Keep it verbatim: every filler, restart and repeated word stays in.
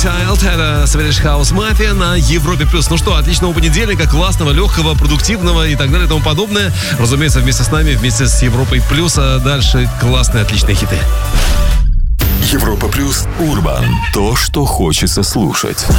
Child, это Swedish House Mafia на Европе Плюс. Ну что, отличного понедельника, классного, легкого, продуктивного и так далее и тому подобное. Разумеется, вместе с нами, вместе с Европой Плюс, а дальше классные, отличные хиты. Европа Плюс Урбан. То, что хочется слушать.